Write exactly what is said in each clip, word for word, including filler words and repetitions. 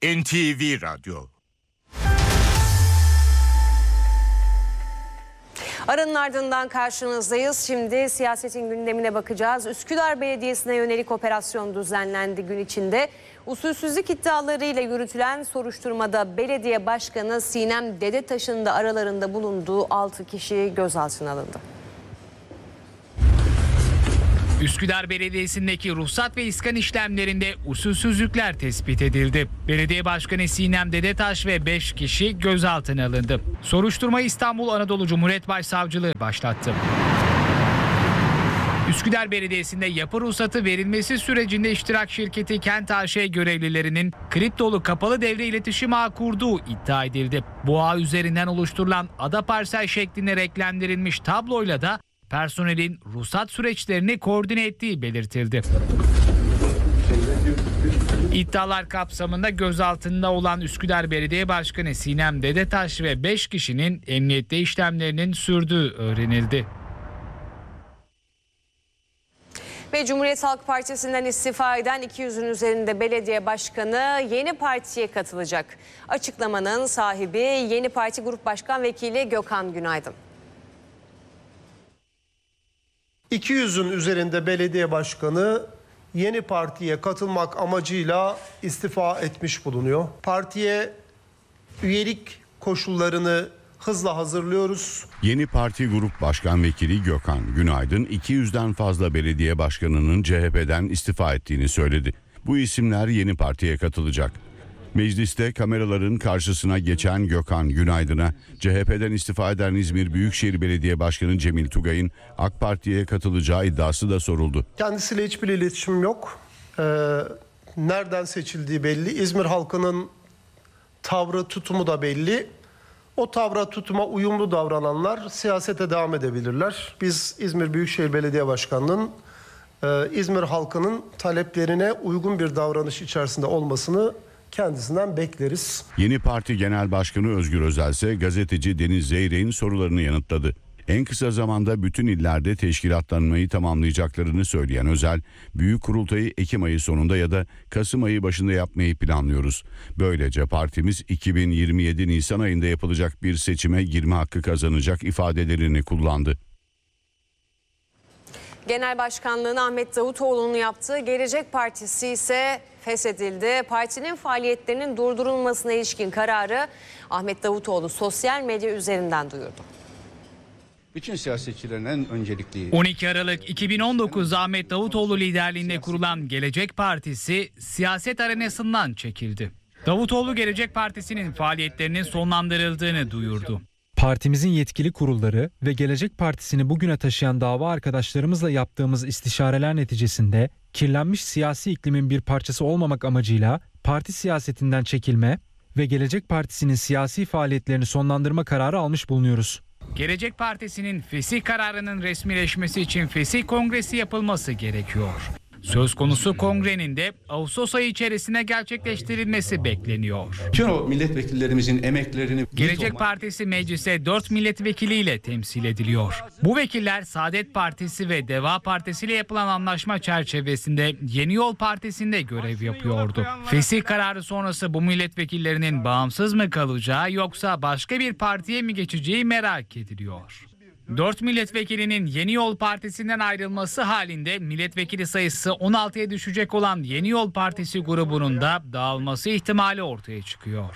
N T V Radyo. Aranın ardından karşınızdayız. Şimdi siyasetin gündemine bakacağız. Üsküdar Belediyesi'ne yönelik operasyon düzenlendi gün içinde. Usulsüzlük iddialarıyla yürütülen soruşturmada belediye başkanı Sinem Dedetaş'ın da aralarında bulunduğu altı kişi gözaltına alındı. Üsküdar Belediyesi'ndeki ruhsat ve iskan işlemlerinde usulsüzlükler tespit edildi. Belediye Başkanı Sinem Dedetaş ve beş kişi gözaltına alındı. Soruşturmayı İstanbul Anadolu Cumhuriyet Başsavcılığı başlattı. Üsküdar Belediyesi'nde yapı ruhsatı verilmesi sürecinde iştirak şirketi Kent A Ş görevlilerinin kriptolu kapalı devre iletişim ağı kurduğu iddia edildi. Bu ağ üzerinden oluşturulan ada parsel şeklinde renklendirilmiş tabloyla da personelin ruhsat süreçlerini koordine ettiği belirtildi. İddialar kapsamında gözaltında olan Üsküdar Belediye Başkanı Sinem Dedetaş ve beş kişinin emniyette işlemlerinin sürdüğü öğrenildi. Ve Cumhuriyet Halk Partisi'nden istifa eden iki yüzün üzerinde belediye başkanı yeni partiye katılacak. Açıklamanın sahibi Yeni Parti Grup Başkan Vekili Gökhan Günaydın. iki yüzün üzerinde belediye başkanı yeni partiye katılmak amacıyla istifa etmiş bulunuyor. Partiye üyelik koşullarını hızla hazırlıyoruz. Yeni Parti Grup Başkan Vekili Gökhan Günaydın iki yüzden fazla belediye başkanının C H P'den istifa ettiğini söyledi. Bu isimler yeni partiye katılacak. Mecliste kameraların karşısına geçen Gökhan Günaydın'a C H P'den istifa eden İzmir Büyükşehir Belediye Başkanı Cemil Tugay'ın AK Parti'ye katılacağı iddiası da soruldu. Kendisiyle hiçbir iletişim yok. Ee, nereden seçildiği belli. İzmir halkının tavrı, tutumu da belli. O tavra, tutuma uyumlu davrananlar siyasete devam edebilirler. Biz İzmir Büyükşehir Belediye Başkanlığı'nın e, İzmir halkının taleplerine uygun bir davranış içerisinde olmasını kendisinden bekleriz. Yeni Parti Genel Başkanı Özgür Özel ise gazeteci Deniz Zeyrek'in sorularını yanıtladı. En kısa zamanda bütün illerde teşkilatlanmayı tamamlayacaklarını söyleyen Özel, büyük kurultayı Ekim ayı sonunda ya da Kasım ayı başında yapmayı planlıyoruz. Böylece partimiz iki bin yirmi yedi Nisan ayında yapılacak bir seçime girme hakkı kazanacak ifadelerini kullandı. Genel Başkanlığı'nı Ahmet Davutoğlu'nun yaptığı Gelecek Partisi ise feshedildi. Partinin faaliyetlerinin durdurulmasına ilişkin kararı Ahmet Davutoğlu sosyal medya üzerinden duyurdu. Bütün siyasetçilerin en öncelikli... on iki Aralık iki bin on dokuz'da Ahmet Davutoğlu liderliğinde kurulan Gelecek Partisi siyaset arenasından çekildi. Davutoğlu Gelecek Partisi'nin faaliyetlerinin sonlandırıldığını duyurdu. Partimizin yetkili kurulları ve Gelecek Partisi'ni bugüne taşıyan dava arkadaşlarımızla yaptığımız istişareler neticesinde kirlenmiş siyasi iklimin bir parçası olmamak amacıyla parti siyasetinden çekilme ve Gelecek Partisi'nin siyasi faaliyetlerini sonlandırma kararı almış bulunuyoruz. Gelecek Partisi'nin fesih kararının resmileşmesi için fesih kongresi yapılması gerekiyor. Söz konusu kongrenin de Ağustos ayı içerisinde gerçekleştirilmesi bekleniyor. Bütün o milletvekillerimizin emeklerini... Gelecek Partisi meclise dört milletvekiliyle temsil ediliyor. Bu vekiller Saadet Partisi ve Deva Partisi ile yapılan anlaşma çerçevesinde Yeni Yol Partisi'nde görev yapıyordu. Fesih kararı sonrası bu milletvekillerinin bağımsız mı kalacağı yoksa başka bir partiye mi geçeceği merak ediliyor. dört milletvekilinin Yeni Yol Partisi'nden ayrılması halinde milletvekili sayısı on altıya düşecek olan Yeni Yol Partisi grubunun da dağılması ihtimali ortaya çıkıyor.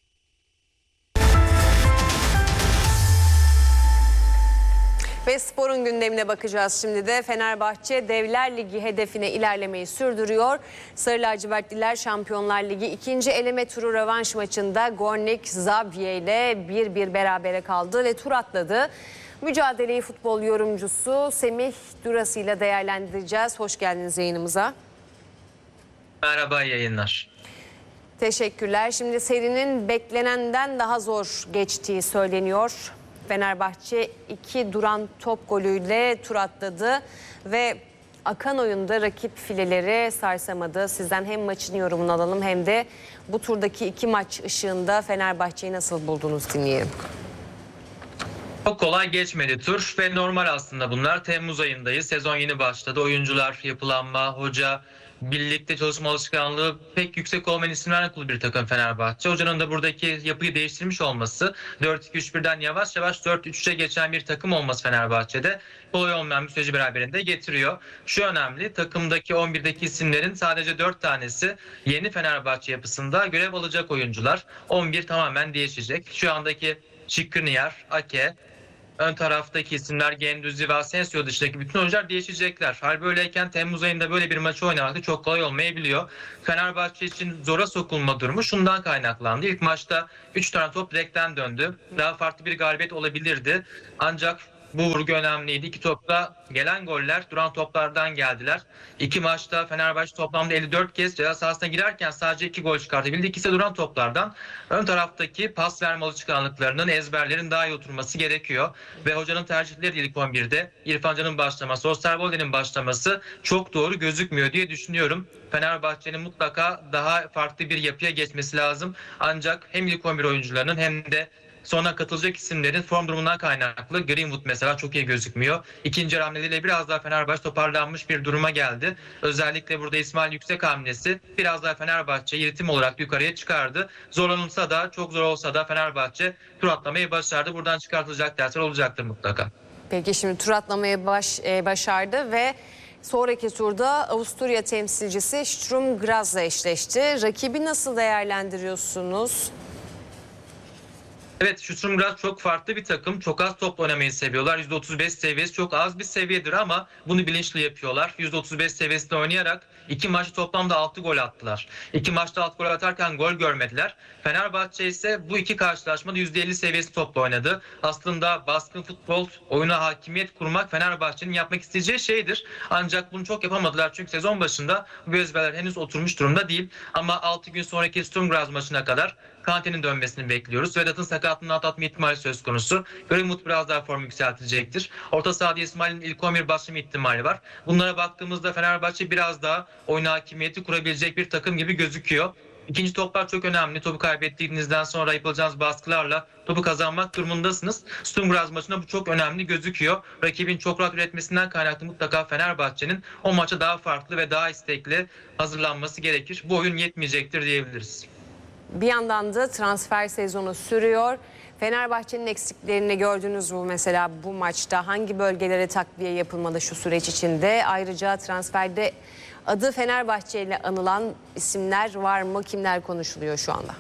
Ve sporun gündemine bakacağız şimdi de. Fenerbahçe Devler Ligi hedefine ilerlemeyi sürdürüyor. Sarı lacivertliler Şampiyonlar Ligi ikinci eleme turu rövanş maçında Gornik Zabrze ile bir bir berabere kaldı ve tur atladı. Mücadeleyi futbol yorumcusu Semih Durası ile değerlendireceğiz. Hoş geldiniz yayınımıza. Merhaba, yayınlar. Teşekkürler. Şimdi serinin beklenenden daha zor geçtiği söyleniyor. Fenerbahçe iki duran top golüyle tur atladı ve akan oyunda rakip fileleri sarsamadı. Sizden hem maçın yorumunu alalım hem de bu turdaki iki maç ışığında Fenerbahçe'yi nasıl buldunuz dinleyelim. Çok kolay geçmedi tur ve normal aslında bunlar. Temmuz ayındayız. Sezon yeni başladı. Oyuncular, yapılanma, hoca birlikte çalışma alışkanlığı pek yüksek olmayan isimlerden kurulu bir takım Fenerbahçe. Hocanın da buradaki yapıyı değiştirmiş olması, dört iki üç birden yavaş yavaş dört üç üçe geçen bir takım olması Fenerbahçe'de kolay olmayan bir süreci beraberinde getiriyor. Şu önemli, takımdaki on birdeki isimlerin sadece dört tanesi yeni Fenerbahçe yapısında görev alacak oyuncular. on bir tamamen değişecek. Şu andaki Skriniar, Ake, ön taraftaki isimler Guendouzi ve Asensio dışındaki bütün oyuncular değişecekler. Hal böyleyken Temmuz ayında böyle bir maçı oynamak da çok kolay olmayabiliyor. Fenerbahçe için zora sokulma durumu şundan kaynaklandı. İlk maçta üç tane top direkten döndü. Daha farklı bir galibiyet olabilirdi. Ancak bu vurgu önemliydi. İki topta gelen goller duran toplardan geldiler. İki maçta Fenerbahçe toplamda elli dört kez ceza sahasına girerken sadece iki gol çıkartabildi. İkisi de duran toplardan. Ön taraftaki pas verme alışkanlıklarının, ezberlerin daha iyi oturması gerekiyor. Ve hocanın tercihleri ilk on birde İrfan Can'ın başlaması, Osterwolde'nin başlaması çok doğru gözükmüyor diye düşünüyorum. Fenerbahçe'nin mutlaka daha farklı bir yapıya geçmesi lazım. Ancak hem ilk on bir oyuncularının hem de sonra katılacak isimlerin form durumundan kaynaklı Greenwood mesela çok iyi gözükmüyor. İkinci hamleleriyle biraz daha Fenerbahçe toparlanmış bir duruma geldi. Özellikle burada İsmail Yüksek hamlesi biraz daha Fenerbahçe'yi ritim olarak yukarıya çıkardı. Zorlanılsa da, çok zor olsa da Fenerbahçe tur atlamayı başardı. Buradan çıkartılacak dersler olacaktır mutlaka. Peki şimdi tur atlamayı baş, e, başardı ve sonraki turda Avusturya temsilcisi Sturm Graz'la eşleşti. Rakibi nasıl değerlendiriyorsunuz? Evet, Sturm Graz çok farklı bir takım. Çok az top oynamayı seviyorlar. yüzde otuz beş seviyesi çok az bir seviyedir ama bunu bilinçli yapıyorlar. yüzde otuz beş seviyesinde oynayarak iki maçta toplamda altı gol attılar. İki maçta altı gol atarken gol görmediler. Fenerbahçe ise bu iki karşılaşmada yüzde elli seviyesi topla oynadı. Aslında baskın futbol, oyuna hakimiyet kurmak Fenerbahçe'nin yapmak isteyeceği şeydir. Ancak bunu çok yapamadılar çünkü sezon başında bu ezberler henüz oturmuş durumda değil. Ama altı gün sonraki Sturm Graz maçına kadar Kante'nin dönmesini bekliyoruz. Vedat'ın sakatlığını atlatma ihtimali söz konusu. Greenwood biraz daha formu yükseltecektir. Orta sahada İsmail'in ilk on bir başlama ihtimali var. Bunlara baktığımızda Fenerbahçe biraz daha oyun hakimiyeti kurabilecek bir takım gibi gözüküyor. İkinci toplar çok önemli. Topu kaybettiğinizden sonra yapılacağınız baskılarla topu kazanmak durumundasınız. Sturm Graz maçında bu çok önemli gözüküyor. Rakibin çok rahat üretmesinden kaynaklı mutlaka Fenerbahçe'nin o maça daha farklı ve daha istekli hazırlanması gerekir. Bu oyun yetmeyecektir diyebiliriz. Bir yandan da transfer sezonu sürüyor. Fenerbahçe'nin eksiklerini gördünüz mü mesela bu maçta? Hangi bölgelere takviye yapılmalı şu süreç içinde? Ayrıca transferde adı Fenerbahçe ile anılan isimler var mı? Kimler konuşuluyor şu anda?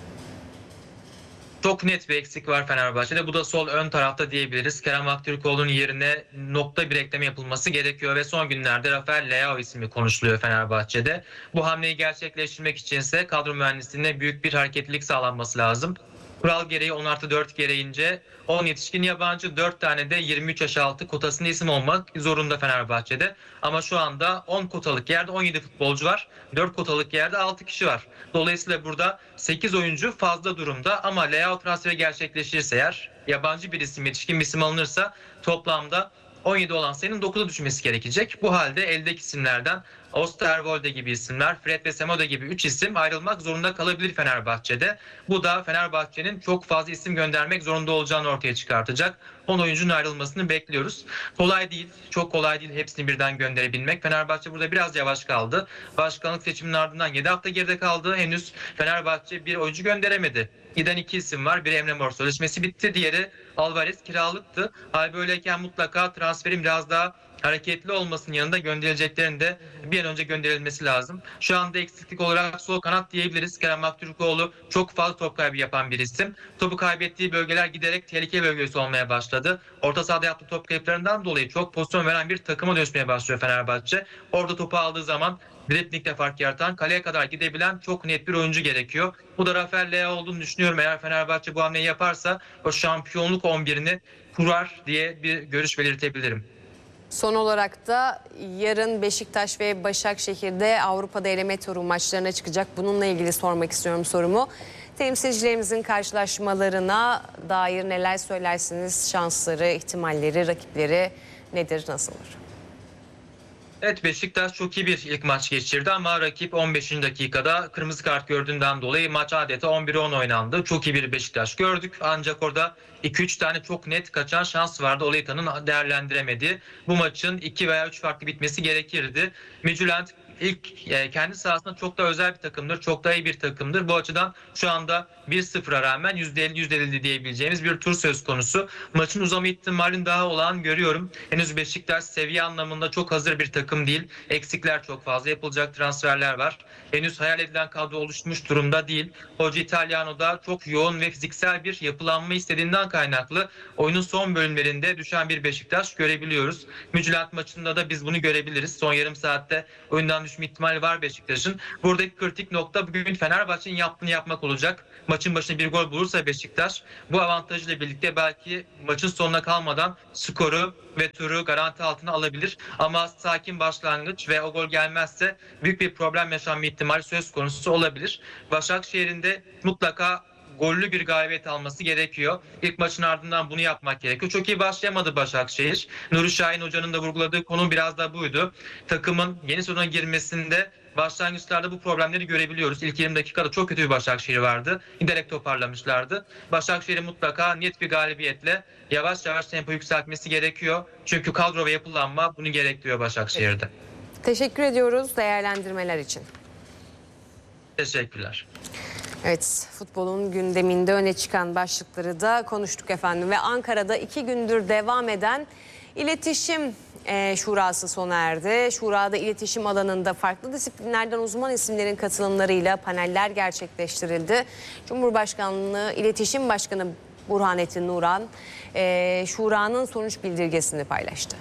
Çok net bir eksik var Fenerbahçe'de. Bu da sol ön tarafta diyebiliriz. Kerem Aktürkoğlu'nun yerine nokta bir ekleme yapılması gerekiyor ve son günlerde Rafael Leao ismi konuşuluyor Fenerbahçe'de. Bu hamleyi gerçekleştirmek içinse kadro mühendisliğine büyük bir hareketlilik sağlanması lazım. Kural gereği on artı dört gereğince on yetişkin yabancı, dört tane de yirmi üç yaş altı kotasında isim olmak zorunda Fenerbahçe'de. Ama şu anda on kotalık yerde on yedi futbolcu var. dört kotalık yerde altı kişi var. Dolayısıyla burada sekiz oyuncu fazla durumda ama Leao transferi gerçekleşirse eğer, yabancı bir isim, yetişkin bir isim alınırsa toplamda on yedi olan sayının dokuza düşmesi gerekecek. Bu halde eldeki isimlerden Osterwolde gibi isimler, Fred ve Semedo gibi üç isim ayrılmak zorunda kalabilir Fenerbahçe'de. Bu da Fenerbahçe'nin çok fazla isim göndermek zorunda olacağını ortaya çıkartacak. on oyuncunun ayrılmasını bekliyoruz. Kolay değil, çok kolay değil hepsini birden gönderebilmek. Fenerbahçe burada biraz yavaş kaldı. Başkanlık seçiminin ardından yedi hafta geride kaldı. Henüz Fenerbahçe bir oyuncu gönderemedi. Giden iki isim var. Biri Emre Mor, sözleşmesi bitti. Diğeri Alvarez, kiralıktı. Hal böyleyken mutlaka transferin biraz daha hareketli olmasının yanında gönderileceklerin de bir an önce gönderilmesi lazım. Şu anda eksiklik olarak sol kanat diyebiliriz. Kerem Aktürkoğlu çok fazla top kaybı yapan bir isim. Topu kaybettiği bölgeler giderek tehlike bölgesi olmaya başladı. Orta sahada yaptığı top kayıplarından dolayı çok pozisyon veren bir takıma dönüşmeye başlıyor Fenerbahçe. Orada topu aldığı zaman dribbling'de fark yaratan, kaleye kadar gidebilen çok net bir oyuncu gerekiyor. Bu da Rafael Leao olduğunu düşünüyorum. Eğer Fenerbahçe bu hamleyi yaparsa o şampiyonluk on birini kurar diye bir görüş belirtebilirim. Son olarak da yarın Beşiktaş ve Başakşehir'de Avrupa'da eleme turu maçlarına çıkacak. Bununla ilgili sormak istiyorum sorumu. Temsilcilerimizin karşılaşmalarına dair neler söylersiniz? Şansları, ihtimalleri, rakipleri nedir, nasıl olur? Evet, Beşiktaş çok iyi bir ilk maç geçirdi ama rakip on beşinci dakikada kırmızı kart gördüğünden dolayı maç adeta on bire on oynandı. Çok iyi bir Beşiktaş gördük ancak orada iki üç tane çok net kaçan şans vardı. Olayta'nın değerlendiremediği. Bu maçın iki veya üç farklı bitmesi gerekirdi. Midtjylland ilk e, kendi sahasında çok daha özel bir takımdır. Çok daha iyi bir takımdır. Bu açıdan şu anda bir sıfıra rağmen yüzde elli yüzde elli diyebileceğimiz bir tur söz konusu. Maçın uzama ihtimalini daha olağan görüyorum. Henüz Beşiktaş seviye anlamında çok hazır bir takım değil. Eksikler çok fazla. Yapılacak transferler var. Henüz hayal edilen kadro oluşmuş durumda değil. Hoca Italiano da çok yoğun ve fiziksel bir yapılanma istediğinden kaynaklı oyunun son bölümlerinde düşen bir Beşiktaş görebiliyoruz. Midtjylland maçında da biz bunu görebiliriz. Son yarım saatte oyundan düşme ihtimali var Beşiktaş'ın. Buradaki kritik nokta bugün Fenerbahçe'nin yaptığını yapmak olacak. Maçın başına bir gol bulursa Beşiktaş bu avantajıyla birlikte belki maçın sonuna kalmadan skoru ve turu garanti altına alabilir. Ama sakin başlangıç ve o gol gelmezse büyük bir problem yaşanma ihtimali söz konusu olabilir. Başakşehir'in de mutlaka gollü bir galibiyet alması gerekiyor. İlk maçın ardından bunu yapmak gerekiyor. Çok iyi başlayamadı Başakşehir. Nuri Şahin Hoca'nın da vurguladığı konu biraz da buydu. Takımın yeni sezona girmesinde başlangıçlarda bu problemleri görebiliyoruz. İlk yirmi dakikada çok kötü bir Başakşehir vardı. Giderek toparlamışlardı. Başakşehir'in mutlaka net bir galibiyetle yavaş yavaş tempo yükseltmesi gerekiyor. Çünkü kadro ve yapılanma bunu gerektiriyor Başakşehir'de. Teşekkür ediyoruz değerlendirmeler için. Teşekkürler. Evet, futbolun gündeminde öne çıkan başlıkları da konuştuk efendim. Ve Ankara'da iki gündür devam eden iletişim e, şurası sona erdi. Şurada iletişim alanında farklı disiplinlerden uzman isimlerin katılımlarıyla paneller gerçekleştirildi. Cumhurbaşkanlığı İletişim Başkanı Burhanettin Nuran, e, şuranın sonuç bildirgesini paylaştı.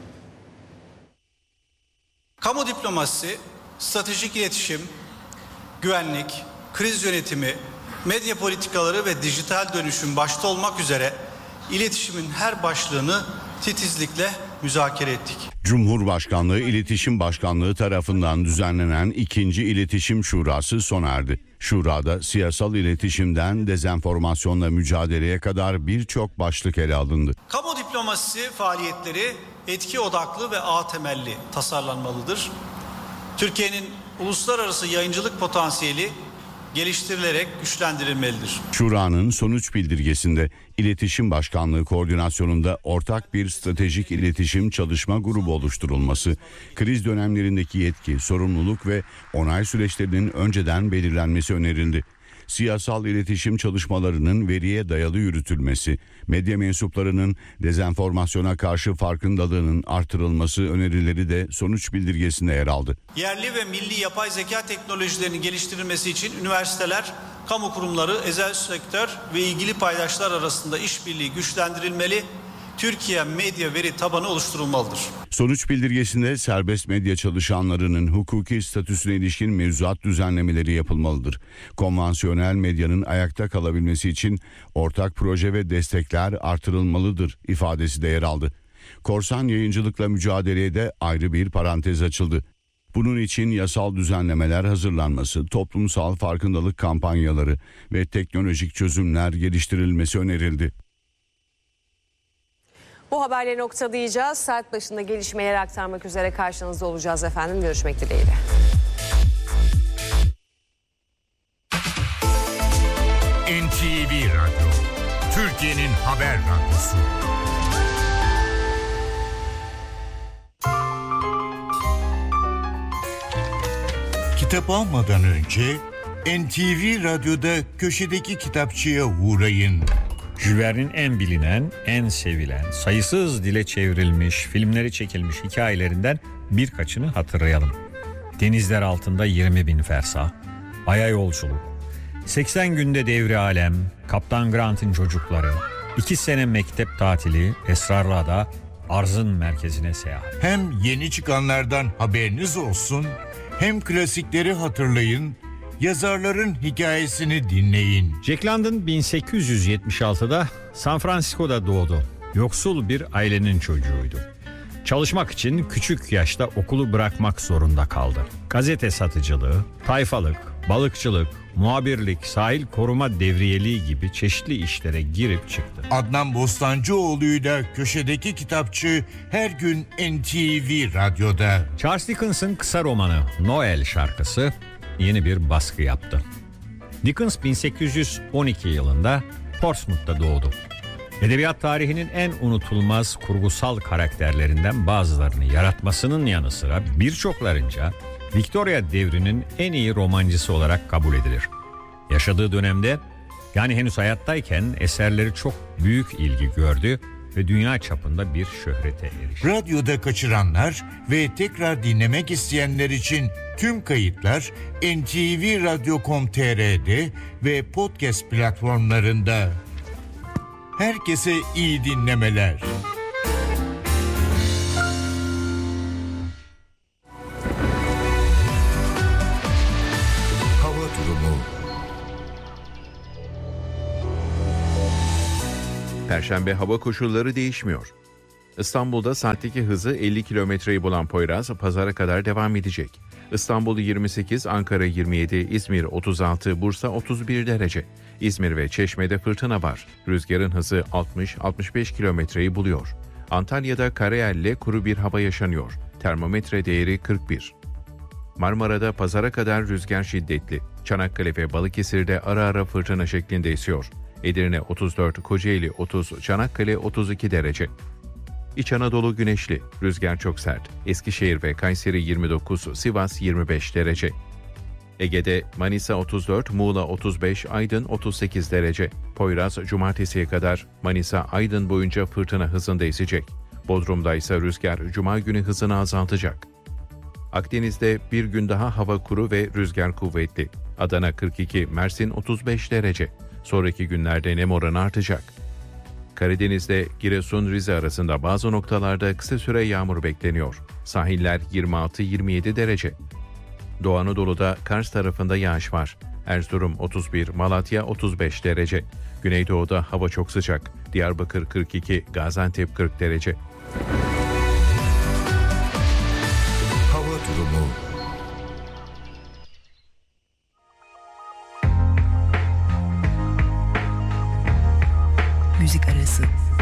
Kamu diplomasisi, stratejik iletişim, güvenlik, kriz yönetimi, medya politikaları ve dijital dönüşüm başta olmak üzere iletişimin her başlığını titizlikle müzakere ettik. Cumhurbaşkanlığı İletişim Başkanlığı tarafından düzenlenen ikinci İletişim Şurası sona erdi. Şurada siyasal iletişimden dezenformasyonla mücadeleye kadar birçok başlık ele alındı. Kamu diplomasisi faaliyetleri etki odaklı ve ağ temelli tasarlanmalıdır. Türkiye'nin uluslararası yayıncılık potansiyeli geliştirilerek güçlendirilmelidir. Şura'nın sonuç bildirgesinde İletişim Başkanlığı koordinasyonunda ortak bir stratejik iletişim çalışma grubu oluşturulması, kriz dönemlerindeki yetki, sorumluluk ve onay süreçlerinin önceden belirlenmesi önerildi. Siyasal iletişim çalışmalarının veriye dayalı yürütülmesi, medya mensuplarının dezenformasyona karşı farkındalığının artırılması önerileri de sonuç bildirgesinde yer aldı. Yerli ve milli yapay zeka teknolojilerinin geliştirilmesi için üniversiteler, kamu kurumları, özel sektör ve ilgili paydaşlar arasında işbirliği güçlendirilmeli, Türkiye medya veri tabanı oluşturulmalıdır. Sonuç bildirgesinde serbest medya çalışanlarının hukuki statüsüne ilişkin mevzuat düzenlemeleri yapılmalıdır. Konvansiyonel medyanın ayakta kalabilmesi için ortak proje ve destekler artırılmalıdır ifadesi de yer aldı. Korsan yayıncılıkla mücadeleye de ayrı bir parantez açıldı. Bunun için yasal düzenlemeler hazırlanması, toplumsal farkındalık kampanyaları ve teknolojik çözümler geliştirilmesi önerildi. Bu haberleri noktalayacağız. Saat başında gelişmeleri aktarmak üzere karşınızda olacağız efendim. Görüşmek dileğiyle. N T V Radyo, Türkiye'nin haber radyosu. Kitap almadan önce N T V Radyo'da köşedeki kitapçıya uğrayın. Jules Verne'in en bilinen, en sevilen, sayısız dile çevrilmiş, filmleri çekilmiş hikayelerinden birkaçını hatırlayalım. Denizler altında yirmi bin fersah, Ay'a yolculuk, seksen günde devri alem, Kaptan Grant'ın çocukları, iki sene mektep tatili, Esrarlı Ada, Arzın merkezine seyahat. Hem yeni çıkanlardan haberiniz olsun, hem klasikleri hatırlayın, yazarların hikayesini dinleyin. Jack London bin sekiz yüz yetmiş altıda San Francisco'da doğdu. Yoksul bir ailenin çocuğuydu. Çalışmak için küçük yaşta okulu bırakmak zorunda kaldı. Gazete satıcılığı, tayfalık, balıkçılık, muhabirlik, sahil koruma devriyeliği gibi çeşitli işlere girip çıktı. Adnan Bostancıoğlu'yla köşedeki kitapçı her gün N T V Radyo'da. Charles Dickens'ın kısa romanı Noel şarkısı yeni bir baskı yaptı. Dickens bin sekiz yüz on iki yılında Portsmouth'ta doğdu. Edebiyat tarihinin en unutulmaz kurgusal karakterlerinden bazılarını yaratmasının yanı sıra birçoklarınca Victoria devrinin en iyi romancısı olarak kabul edilir. Yaşadığı dönemde, yani henüz hayattayken eserleri çok büyük ilgi gördü ve dünya çapında bir şöhrete erişti. Radyoda kaçıranlar ve tekrar dinlemek isteyenler için tüm kayıtlar N T V Radyo nokta com nokta t r'de ve podcast platformlarında. Herkese iyi dinlemeler. Hava durumu. Perşembe hava koşulları değişmiyor. İstanbul'da saatteki hızı elli kilometreyi bulan Poyraz pazara kadar devam edecek. İstanbul yirmi sekiz, Ankara yirmi yedi, İzmir otuz altı, Bursa otuz bir derece. İzmir ve Çeşme'de fırtına var. Rüzgarın hızı altmış altmış beş kilometreyi buluyor. Antalya'da karayelle kuru bir hava yaşanıyor. Termometre değeri kırk bir. Marmara'da pazara kadar rüzgar şiddetli. Çanakkale ve Balıkesir'de ara ara fırtına şeklinde esiyor. Edirne otuz dört, Kocaeli otuz, Çanakkale otuz iki derece. İç Anadolu güneşli, rüzgar çok sert. Eskişehir ve Kayseri yirmi dokuz, Sivas yirmi beş derece. Ege'de Manisa otuz dört, Muğla otuz beş, Aydın otuz sekiz derece. Poyraz cumartesiye kadar Manisa, Aydın boyunca fırtına hızında esecek. Bodrum'da ise rüzgar cuma günü hızını azaltacak. Akdeniz'de bir gün daha hava kuru ve rüzgar kuvvetli. Adana kırk iki, Mersin otuz beş derece. Sonraki günlerde nem oranı artacak. Karadeniz'de Giresun-Rize arasında bazı noktalarda kısa süre yağmur bekleniyor. Sahiller yirmi altı yirmi yedi derece. Doğu Anadolu'da Kars tarafında yağış var. Erzurum otuz bir, Malatya otuz beş derece. Güneydoğu'da hava çok sıcak. Diyarbakır kırk iki, Gaziantep kırk derece. Hava durumu. Müzik arası.